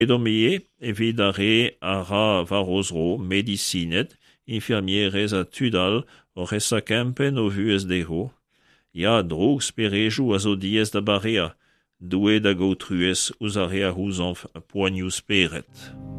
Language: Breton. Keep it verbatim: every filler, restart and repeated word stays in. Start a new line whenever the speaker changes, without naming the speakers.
Edomie evidare ara varosro medicinet, infirmieres a tudal, o resacampen o vues deho. Ja, drogs pereju as o dies da barea, due da go trues usarea housanf poignus peret.